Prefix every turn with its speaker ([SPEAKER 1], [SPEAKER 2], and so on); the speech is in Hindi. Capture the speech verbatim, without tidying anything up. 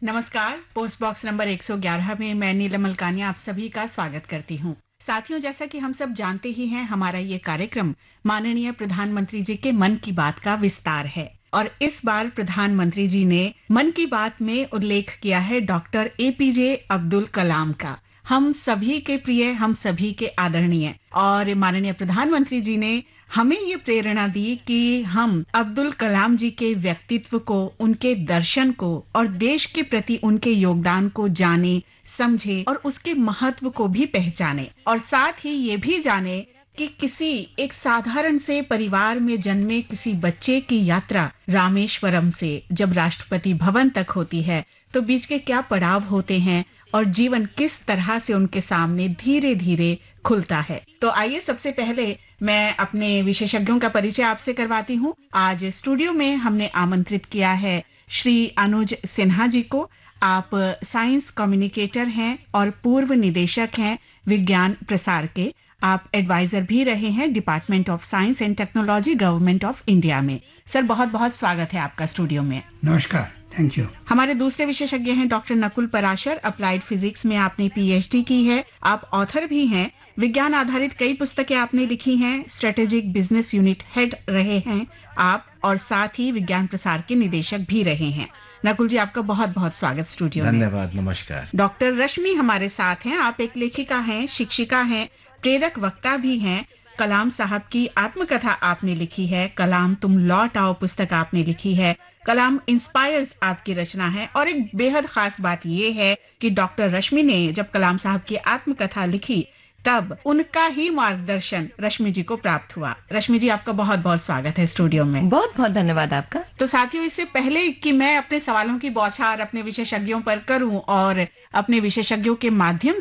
[SPEAKER 1] नमस्कार। पोस्ट बॉक्स नंबर एक सौ ग्यारह में मैं नीलम मलकानी आप सभी का स्वागत करती हूँ। साथियों, जैसा कि हम सब जानते ही हैं, हमारा ये कार्यक्रम माननीय प्रधानमंत्री जी के मन की बात का विस्तार है और इस बार प्रधानमंत्री जी ने मन की बात में उल्लेख किया है डॉक्टर एपीजे अब्दुल कलाम का। हम सभी के प्रिय, हम सभी के आदरणीय, और माननीय प्रधानमंत्री जी ने हमें ये प्रेरणा दी कि हम अब्दुल कलाम जी के व्यक्तित्व को, उनके दर्शन को और देश के प्रति उनके योगदान को जाने, समझे और उसके महत्व को भी पहचाने, और साथ ही ये भी जाने कि किसी एक साधारण से परिवार में जन्मे किसी बच्चे की यात्रा रामेश्वरम से जब राष्ट्रपति भवन तक होती है तो बीच के क्या पड़ाव होते हैं और जीवन किस तरह से उनके सामने धीरे धीरे खुलता है। तो आइए सबसे पहले मैं अपने विशेषज्ञों का परिचय आपसे करवाती हूँ। आज स्टूडियो में हमने आमंत्रित किया है श्री अनुज सिन्हा जी को। आप साइंस कम्युनिकेटर हैं और पूर्व निदेशक हैं विज्ञान प्रसार के। आप एडवाइजर भी रहे हैं department of science and technology, government of India में। सर, बहुत बहुत स्वागत है आपका स्टूडियो में।
[SPEAKER 2] नमस्कार, थैंक यू।
[SPEAKER 1] हमारे दूसरे विशेषज्ञ हैं doctor Nakul Parashar. Applied physics में आपने पीएचडी की है, आप ऑथर भी हैं, विज्ञान आधारित कई पुस्तकें आपने लिखी हैं, स्ट्रेटेजिक बिजनेस यूनिट हेड रहे हैं आप, और साथ ही विज्ञान प्रसार के निदेशक भी रहे हैं। नकुल जी, आपका बहुत बहुत स्वागत स्टूडियो में।
[SPEAKER 3] धन्यवाद, नमस्कार।
[SPEAKER 1] डॉक्टर रश्मि हमारे साथ हैं। आप एक लेखिका हैं, शिक्षिका हैं, प्रेरक वक्ता भी हैं। कलाम साहब की आत्मकथा आपने लिखी है, कलाम तुम लौट आओ पुस्तक आपने लिखी है, कलाम इंस्पायर्स आपकी रचना है। और एक बेहद खास बात ये है कि डॉक्टर रश्मि ने जब कलाम साहब की आत्मकथा लिखी तब उनका ही मार्गदर्शन रश्मि जी को प्राप्त हुआ। रश्मि जी, आपका बहुत बहुत स्वागत है स्टूडियो में।
[SPEAKER 4] बहुत बहुत धन्यवाद आपका।
[SPEAKER 1] तो साथियों, इससे पहले कि मैं अपने सवालों की बौछार अपने विशेषज्ञों पर करूं और अपने विशेषज्ञों के माध्यम